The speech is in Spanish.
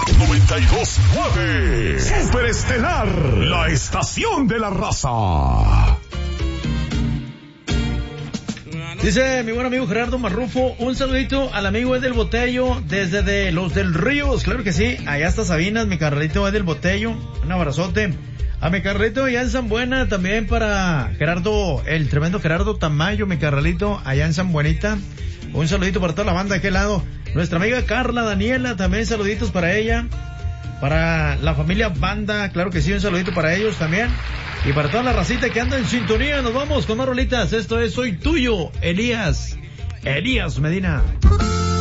92.9 Superestelar, la estación de la raza. Dice mi buen amigo Gerardo Marrufo, un saludito al amigo Edel Botello desde de los del Ríos, claro que sí, allá está Sabinas, mi carnalito Edel Botello, un abrazote. A mi carnalito allá en San Buena, también para Gerardo, el tremendo Gerardo Tamayo, mi carnalito allá en San Buenita. Un saludito para toda la banda de aquel lado. Nuestra amiga Carla Daniela, también saluditos para ella. Para la familia Banda, claro que sí, un saludito para ellos también. Y para toda la racita que anda en sintonía, nos vamos con más rolitas. Esto es Soy Tuyo, Elías Medina.